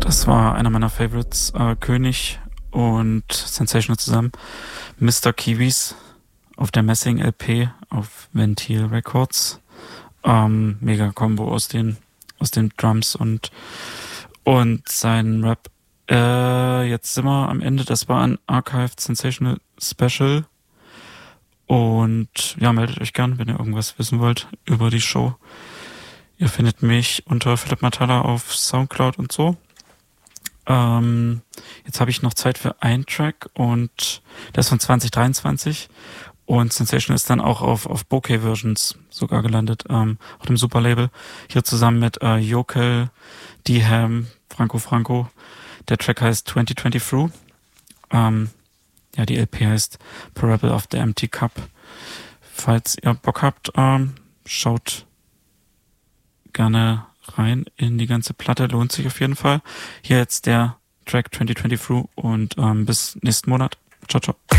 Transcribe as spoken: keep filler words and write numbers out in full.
Das war einer meiner Favorites, äh, König und Sensational zusammen. Mister Kiwis auf der Messing-L P auf Ventil Records. Ähm, mega Combo aus den aus den Drums und und seinen Rap. Äh, jetzt sind wir am Ende. Das war ein Archived Sensational Special. Und ja, meldet euch gern, wenn ihr irgendwas wissen wollt über die Show. Ihr findet mich unter Philipp Matala auf Soundcloud und so. Ähm, jetzt habe ich noch Zeit für einen Track und der ist von zwanzig dreiundzwanzig und Sensation ist dann auch auf auf Bokeh Versions sogar gelandet, ähm, auf dem Superlabel. Hier zusammen mit äh, Jokel, D-Ham, Franco Franco. Der Track heißt zwanzig zwanzig Through. Ähm, ja, die L P heißt Parable of the Empty Cup. Falls ihr Bock habt, ähm, schaut gerne rein in die ganze Platte, lohnt sich auf jeden Fall. Hier jetzt der Track zwanzig zwanzig Through und ähm, bis nächsten Monat. Ciao, ciao.